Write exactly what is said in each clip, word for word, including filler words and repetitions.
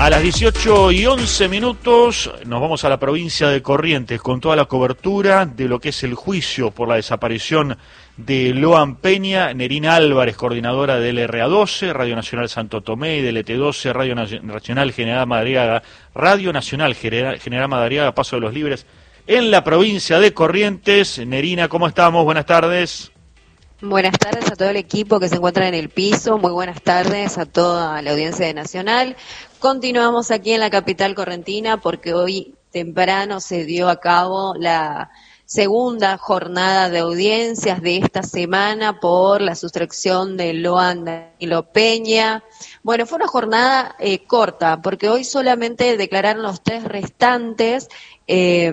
A las dieciocho y once minutos nos vamos a la provincia de Corrientes con toda la cobertura de lo que es el juicio por la desaparición de Loan Peña. Nerina Álvarez, coordinadora del R A doce, Radio Nacional Santo Tomé, y del E T doce, Radio Nacional General Madariaga, Radio Nacional General Madariaga, Paso de los Libres, en la provincia de Corrientes. Nerina, ¿cómo estamos? Buenas tardes. Buenas tardes a todo el equipo que se encuentra en el piso, muy buenas tardes a toda la audiencia de Nacional. Continuamos aquí en la capital correntina porque hoy temprano se dio a cabo la segunda jornada de audiencias de esta semana por la sustracción de Loan Danilo Peña. Bueno, fue una jornada eh, corta porque hoy solamente declararon los tres restantes. Eh,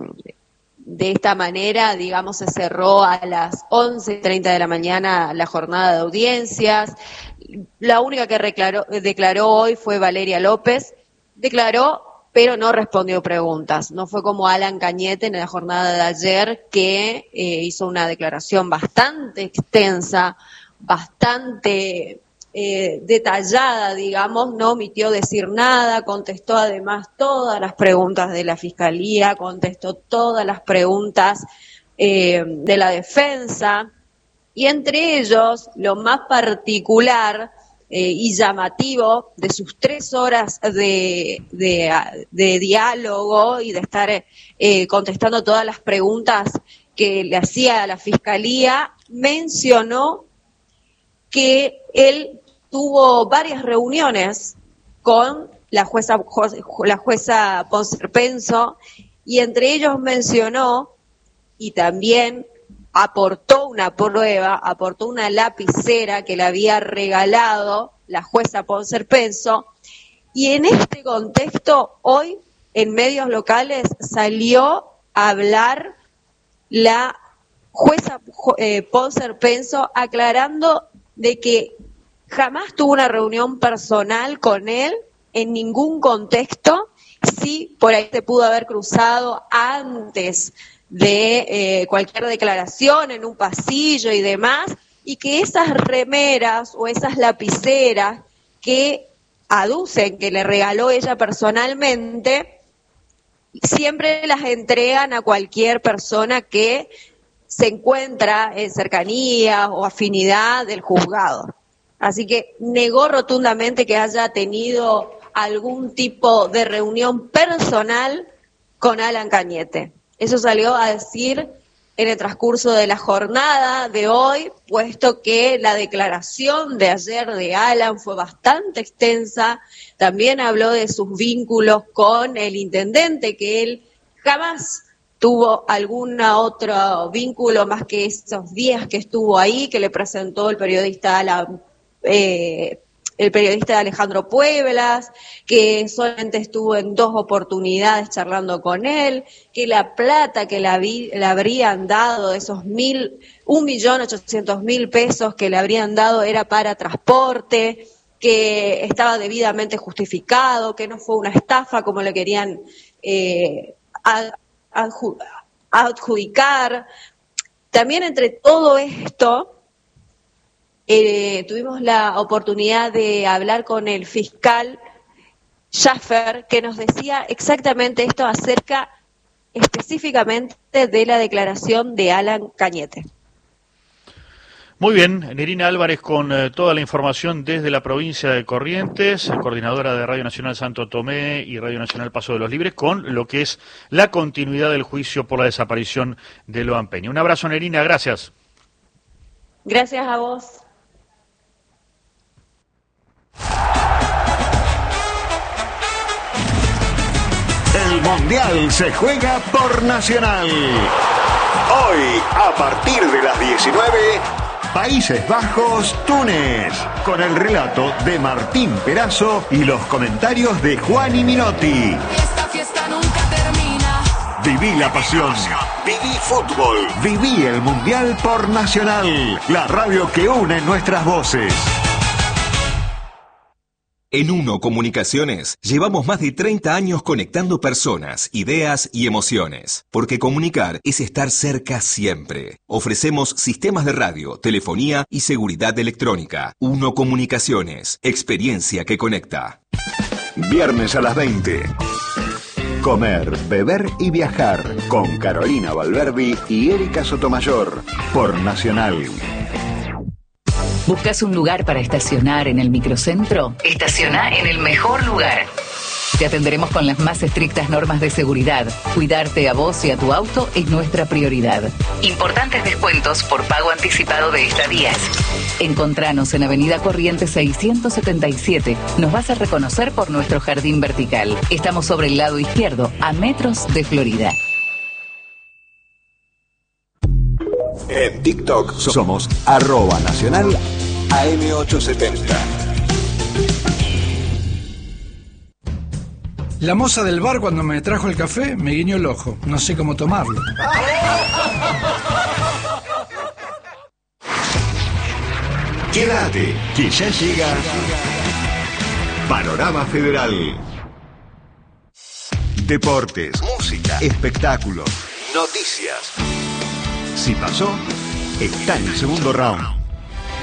De esta manera, digamos, se cerró a las once y treinta de la mañana la jornada de audiencias. La única que reclaró, declaró hoy fue Valeria López. Declaró, pero no respondió preguntas. No fue como Alan Cañete en la jornada de ayer, que eh, hizo una declaración bastante extensa, bastante eh, detallada, digamos, no omitió decir nada, contestó además todas las preguntas de la Fiscalía, contestó todas las preguntas eh, de la defensa, y entre ellos, lo más particular eh, y llamativo de sus tres horas de, de, de diálogo y de estar eh, contestando todas las preguntas que le hacía a la Fiscalía, mencionó que él tuvo varias reuniones con la jueza, la jueza Ponserpenso, y entre ellos mencionó, y también aportó una prueba, aportó una lapicera que le había regalado la jueza Ponserpenso, y en este contexto hoy en medios locales salió a hablar la jueza eh, Ponserpenso aclarando de que jamás tuvo una reunión personal con él en ningún contexto. Sí, por ahí se pudo haber cruzado antes de eh, cualquier declaración en un pasillo y demás, y que esas remeras o esas lapiceras que aducen que le regaló ella personalmente, siempre las entregan a cualquier persona que se encuentra en cercanía o afinidad del juzgado. Así que negó rotundamente que haya tenido algún tipo de reunión personal con Alan Cañete. Eso salió a decir en el transcurso de la jornada de hoy, puesto que la declaración de ayer de Alan fue bastante extensa. También habló de sus vínculos con el intendente, que él jamás tuvo algún otro vínculo más que esos días que estuvo ahí, que le presentó el periodista Alan Eh, el periodista Alejandro Pueblas, que solamente estuvo en dos oportunidades charlando con él, que la plata que le, vi, le habrían dado, esos mil, un millón ochocientos mil pesos que le habrían dado era para transporte, que estaba debidamente justificado, que no fue una estafa como le querían eh, adju, adjudicar. También entre todo esto, Eh, tuvimos la oportunidad de hablar con el fiscal Schaffer, que nos decía exactamente esto acerca específicamente de la declaración de Alan Cañete. Muy bien, Nerina Álvarez con eh, toda la información desde la provincia de Corrientes, coordinadora de Radio Nacional Santo Tomé y Radio Nacional Paso de los Libres, con lo que es la continuidad del juicio por la desaparición de Loan Peña. Un abrazo, Nerina, gracias. Gracias a vos. El Mundial se juega por Nacional. Hoy, a partir de las diecinueve, Países Bajos, Túnez, con el relato de Martín Perazo y los comentarios de Juan Minotti. Esta fiesta nunca termina. Viví la pasión, viví fútbol, viví el Mundial por Nacional, la radio que une nuestras voces. En Uno Comunicaciones llevamos más de treinta años conectando personas, ideas y emociones, porque comunicar es estar cerca siempre. Ofrecemos sistemas de radio, telefonía y seguridad electrónica. Uno Comunicaciones, experiencia que conecta. Viernes a las veinte. Comer, beber y viajar con Carolina Valverdi y Erika Sotomayor por Nacional. ¿Buscas un lugar para estacionar en el microcentro? Estaciona en el mejor lugar. Te atenderemos con las más estrictas normas de seguridad. Cuidarte a vos y a tu auto es nuestra prioridad. Importantes descuentos por pago anticipado de estadías. Encontranos en Avenida Corrientes seiscientos setenta y siete. Nos vas a reconocer por nuestro jardín vertical. Estamos sobre el lado izquierdo, a metros de Florida. En TikTok somos arroba nacional A M ochocientos setenta. La moza del bar cuando me trajo el café me guiñó el ojo. No sé cómo tomarlo. Quédate, que ya llega Panorama Federal. Deportes, música, espectáculos, noticias. Si pasó, está en el segundo round.